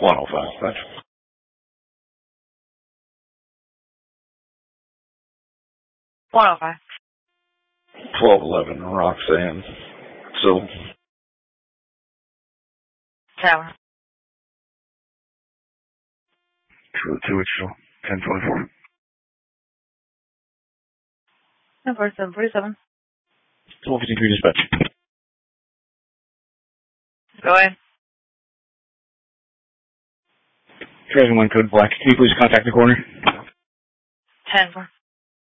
105, dispatch. 105. 1211, Roxanne. So. Tower. 202, it's still 1024. 1047. 1253, dispatch. Go ahead. Driving one code black. Can you please contact the coroner? 10-4.